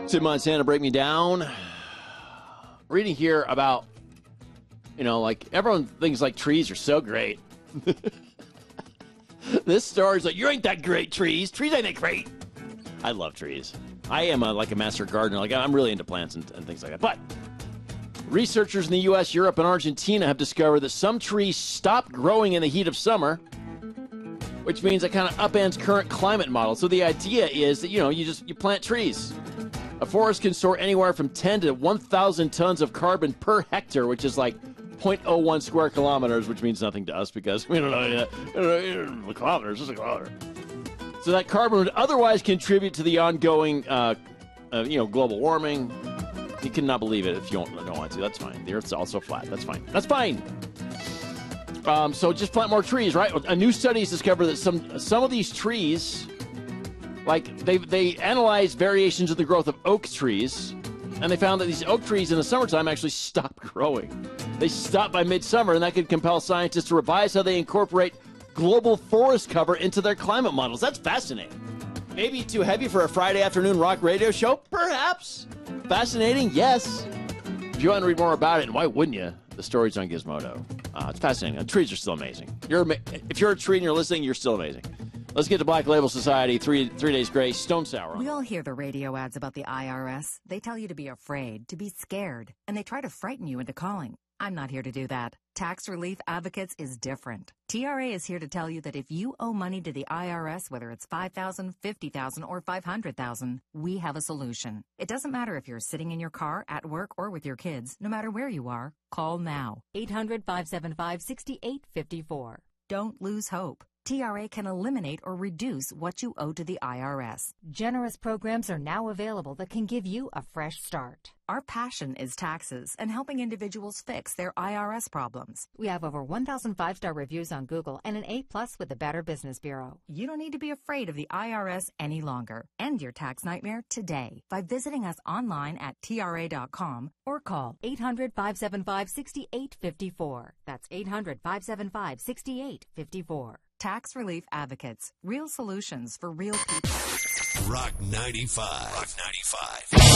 Tim Montana, Break Me Down. Reading here about, like everyone thinks like trees are so great. This story's like, you ain't that great, trees. Trees ain't that great. I love trees. I am like a master gardener. Like I'm really into plants and things like that. But researchers in the U.S., Europe, and Argentina have discovered that some trees stop growing in the heat of summer, which means it kind of upends current climate models. So the idea is that, you plant trees. A forest can store anywhere from 10 to 1,000 tons of carbon per hectare, which is like 0.01 square kilometers, which means nothing to us because we don't know kilometers. Just a kilometer. So that carbon would otherwise contribute to the ongoing, global warming. You cannot believe it if you don't want to. That's fine. The Earth's also flat. That's fine. That's fine. So just plant more trees, right? A new study has discovered that some of these trees, like they analyzed variations of the growth of oak trees, and they found that these oak trees in the summertime actually stop growing. They stop by midsummer, and that could compel scientists to revise how they incorporate global forest cover into their climate models. That's fascinating. Maybe too heavy for a Friday afternoon rock radio show? Perhaps. Fascinating? Yes. If you want to read more about it, and why wouldn't you? The story's on Gizmodo. It's fascinating. The trees are still amazing. If you're a tree and you're listening, you're still amazing. Let's get to Black Label Society, 3 Days Grace, Stone Sour. We all hear the radio ads about the IRS. They tell you to be afraid, to be scared, and they try to frighten you into calling. I'm not here to do that. Tax Relief Advocates is different. TRA is here to tell you that if you owe money to the IRS, whether it's $5,000, $50,000, or $500,000, we have a solution. It doesn't matter if you're sitting in your car, at work, or with your kids. No matter where you are, call now. 800-575-6854. Don't lose hope. TRA can eliminate or reduce what you owe to the IRS. Generous programs are now available that can give you a fresh start. Our passion is taxes and helping individuals fix their IRS problems. We have over 1,000 5-star reviews on Google and an A+ with the Better Business Bureau. You don't need to be afraid of the IRS any longer. End your tax nightmare today by visiting us online at TRA.com or call 800-575-6854. That's 800-575-6854. Tax Relief Advocates. Real solutions for real people. Rock 95. Rock 95.